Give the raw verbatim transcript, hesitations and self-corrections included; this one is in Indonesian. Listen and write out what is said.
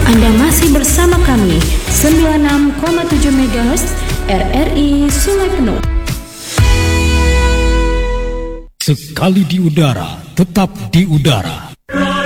Anda masih bersama kami sembilan puluh enam koma tujuh megahertz R R I Sungai Penuh. Sekali di udara, tetap di udara.